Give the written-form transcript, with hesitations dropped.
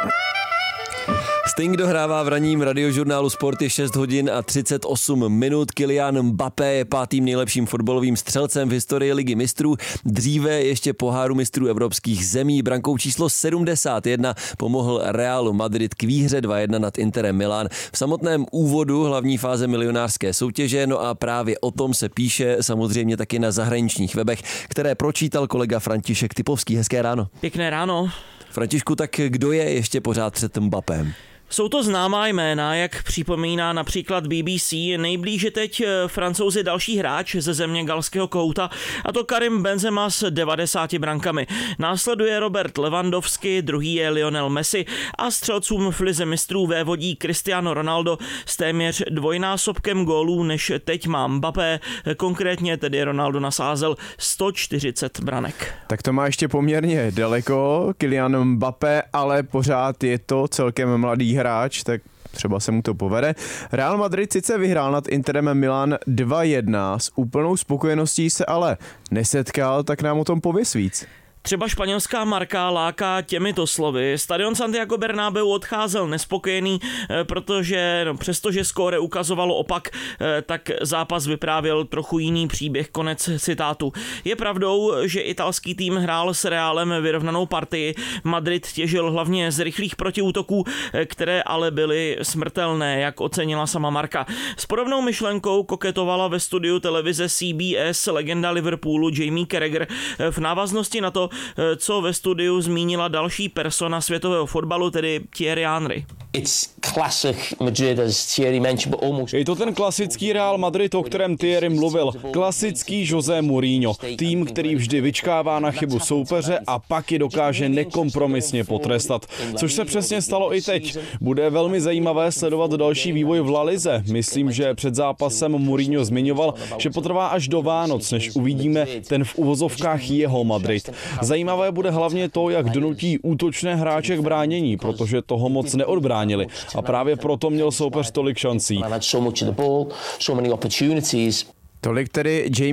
Sting dohrává v ranním radiožurnálu Sport je 6 hodin a 38 minut. Kylian Mbappé je 5. nejlepším fotbalovým střelcem v historii Ligy mistrů. Dříve ještě poháru mistrů evropských zemí. Brankou číslo 71 pomohl Realu Madrid k výhře 2-1 nad Interem Milán v samotném úvodu hlavní fáze milionářské soutěže. No a právě o tom se píše samozřejmě taky na zahraničních webech, které pročítal kolega František Typovský. Hezké ráno. Pěkné ráno. Františku, tak kdo je ještě pořád před Mbappém? Jsou to známá jména, jak připomíná například BBC. Nejblíže teď Francouzi další hráč ze země galského kouta, a to Karim Benzema s 90 brankami. Následuje Robert Lewandowski, druhý je Lionel Messi a střelcům v lize mistrů vévodí Cristiano Ronaldo s téměř dvojnásobkem gólů, než teď má Mbappé. Konkrétně tedy Ronaldo nasázel 140 branek. Tak to má ještě poměrně daleko Kylian Mbappé, ale pořád je to celkem mladý hráč, tak třeba se mu to povede. Real Madrid sice vyhrál nad Interem Milan 2-1, s úplnou spokojeností se ale nesetkal, tak nám o tom pověs víc. Třeba španělská Marca láká těmito slovy. Stadion Santiago Bernabéu odcházel nespokojený, protože přestože skóre ukazovalo opak, tak zápas vyprávěl trochu jiný příběh, konec citátu. Je pravdou, že italský tým hrál s Realem vyrovnanou partii. Madrid těžil hlavně z rychlých protiútoků, které ale byly smrtelné, jak ocenila sama Marca. S podobnou myšlenkou koketovala ve studiu televize CBS legenda Liverpoolu Jamie Carragher v návaznosti na to, co ve studiu zmínila další persona světového fotbalu, tedy Thierry Henry. Je to ten klasický Real Madrid, o kterém Thierry mluvil. Klasický José Mourinho. Tým, který vždy vyčkává na chybu soupeře a pak ji dokáže nekompromisně potrestat. Což se přesně stalo i teď. Bude velmi zajímavé sledovat další vývoj v La Lize. Myslím, že před zápasem Mourinho zmiňoval, že potrvá až do Vánoc, než uvidíme ten v uvozovkách jeho Madrid. Zajímavé bude hlavně to, jak donutí útočné hráče k bránění, protože toho moc neodbránili. A právě proto měl soupeř tolik šancí. Tolik tedy Jamie